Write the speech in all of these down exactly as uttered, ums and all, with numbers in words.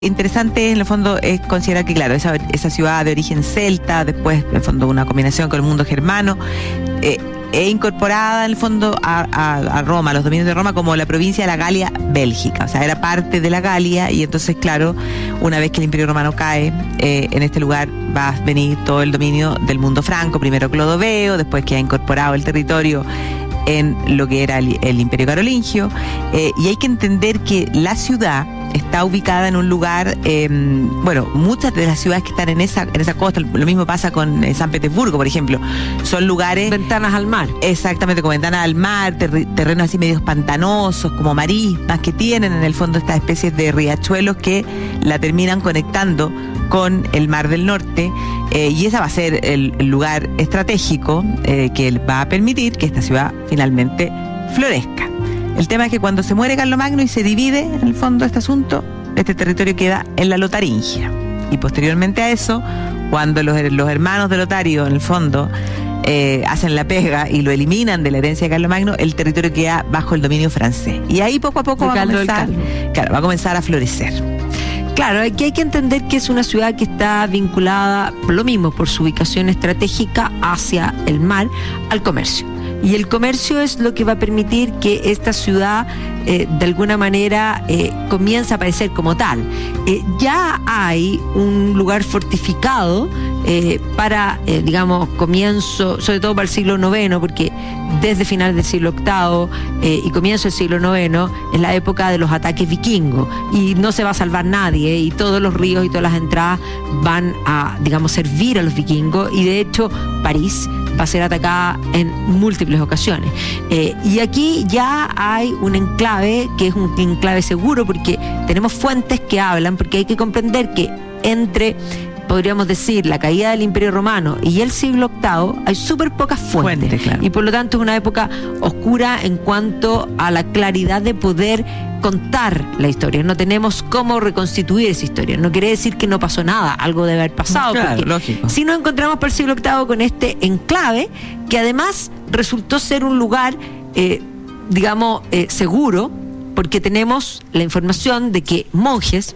Interesante en el fondo es considerar que, claro, esa, esa ciudad de origen celta, después en el fondo una combinación con el mundo germano, eh, e incorporada en el fondo a, a, a Roma, a los dominios de Roma, como la provincia de la Galia Bélgica, o sea, era parte de la Galia. Y entonces, claro, una vez que el Imperio Romano cae, eh, en este lugar va a venir todo el dominio del mundo franco, primero Clodoveo, después que ha incorporado el territorio en lo que era el, el Imperio Carolingio, eh, y hay que entender que la ciudad está ubicada en un lugar, eh, bueno, muchas de las ciudades que están en esa en esa costa, lo mismo pasa con eh, San Petersburgo, por ejemplo, son lugares... Ventanas al mar. Exactamente, como ventanas al mar, ter- terrenos así medios pantanosos, como marismas, que tienen en el fondo estas especies de riachuelos que la terminan conectando con el Mar del Norte, eh, y ese va a ser el, el lugar estratégico eh, que va a permitir que esta ciudad finalmente florezca. El tema es que cuando se muere Carlomagno y se divide en el fondo este asunto, este territorio queda en la Lotaringia. Y posteriormente a eso, cuando los, los hermanos de Lotario, en el fondo, eh, hacen la pega y lo eliminan de la herencia de Carlomagno, el territorio queda bajo el dominio francés. Y ahí poco a poco va a, comenzar, claro, va a comenzar a florecer. Claro, aquí hay que entender que es una ciudad que está vinculada, por lo mismo, por su ubicación estratégica hacia el mar, al comercio. Y el comercio es lo que va a permitir que esta ciudad eh, de alguna manera eh, comience a aparecer como tal. Eh, ya hay un lugar fortificado eh, para, eh, digamos, comienzo, sobre todo para el siglo noveno, porque desde final del siglo octavo eh, y comienzo del siglo noveno es la época de los ataques vikingos, y no se va a salvar nadie, y todos los ríos y todas las entradas van a, digamos, servir a los vikingos, y de hecho París va a ser atacada en múltiples ocasiones. Eh, y aquí ya hay un enclave que es un enclave seguro, porque tenemos fuentes que hablan, porque hay que comprender que entre, podríamos decir, la caída del Imperio Romano y el siglo octavo hay súper pocas fuentes. Fuente, claro. Y por lo tanto es una época oscura en cuanto a la claridad de poder contar la historia. No tenemos cómo reconstituir esa historia. No quiere decir que no pasó nada, algo debe haber pasado. Claro, porque lógico. si nos encontramos por el siglo octavo con este enclave, que además resultó ser un lugar, eh, digamos, eh, seguro, porque tenemos la información de que monjes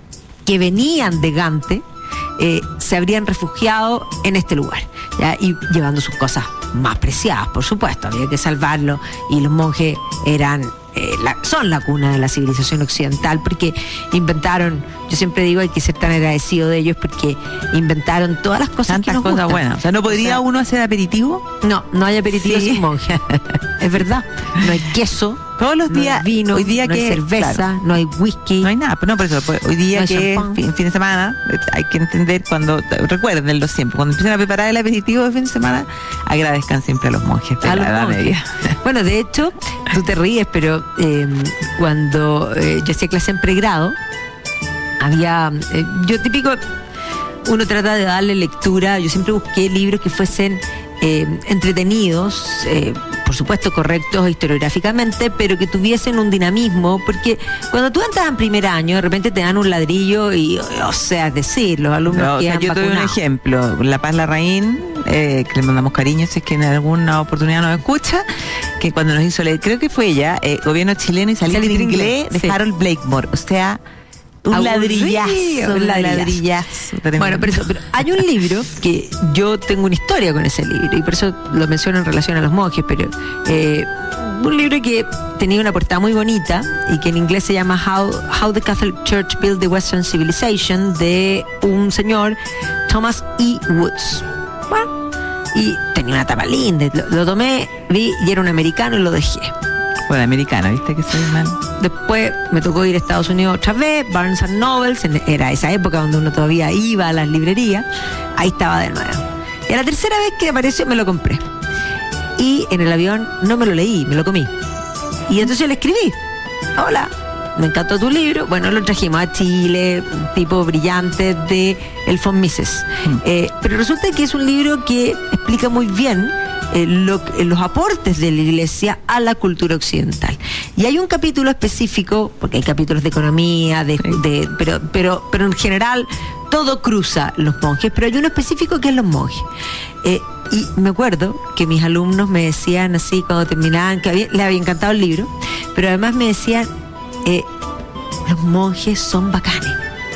que venían de Gante eh, se habrían refugiado en este lugar, ¿ya? Y llevando sus cosas más preciadas, por supuesto, había que salvarlo, y los monjes eran eh, la, son la cuna de la civilización occidental, porque inventaron, yo siempre digo, hay que ser tan agradecido de ellos, porque inventaron todas las cosas Tantas que nos cosas gustan. buenas. O sea, ¿no podría O sea, uno hacer aperitivo? No, no hay aperitivo Sí. sin monje. Es verdad, no hay queso, Todos los no días, hay vino, hoy día no que, hay cerveza, claro, no hay whisky. no hay nada, pero no por eso, pues, hoy día No hay que es champán. fin, fin de semana, eh, hay que entender cuando, recuerdenlo siempre, cuando empiecen a preparar el aperitivo de fin de semana, agradezcan siempre a los monjes de A la los Edad monjes. Media. Bueno, de hecho, tú te ríes, pero eh, cuando eh, yo hacía clase en pregrado, había, eh, yo típico, uno trata de darle lectura, yo siempre busqué libros que fuesen eh, entretenidos, eh, por supuesto correctos historiográficamente, pero que tuviesen un dinamismo, porque cuando tú entras en primer año, de repente te dan un ladrillo y, o sea, es decir, los alumnos No, o sea, quedan yo te doy un vacunados. ejemplo, La Paz Larraín, eh, que le mandamos cariño si es que en alguna oportunidad nos escucha, que cuando nos hizo leer, creo que fue ella, eh, Gobierno Chileno y Salir Salir de inglés, Inglés, de sí. Harold Blakemore, o sea, un Aburrido, ladrillazo, un un ladrillazo. ladrillazo. tremendo. Bueno, pero, eso, pero hay un libro que yo tengo una historia con ese libro, y por eso lo menciono en relación a los monjes, pero eh, un libro que tenía una portada muy bonita y que en inglés se llama How, How the Catholic Church Built the Western Civilization, de un señor, Thomas E. Woods. Bueno, y tenía una tapa linda, lo, lo tomé, vi y era un americano y lo dejé. Bueno, americana, ¿viste que soy mal? Después me tocó ir a Estados Unidos otra vez, Barnes and Nobles, era esa época donde uno todavía iba a las librerías, ahí estaba de nuevo. Y a la tercera vez que apareció me lo compré. Y en el avión no me lo leí, me lo comí. Y entonces le escribí: hola, me encantó tu libro. Bueno, lo trajimos a Chile, un tipo brillante de El Font Mises. Mm. Eh, pero resulta que es un libro que explica muy bien Eh, lo, eh, los aportes de la Iglesia a la cultura occidental. Y hay un capítulo específico, porque hay capítulos de economía, de, Sí. de, pero, pero, pero en general todo cruza los monjes, pero hay uno específico que es los monjes. Eh, y me acuerdo que mis alumnos me decían así cuando terminaban, que había, les había encantado el libro, pero además me decían, eh, los monjes son bacanes.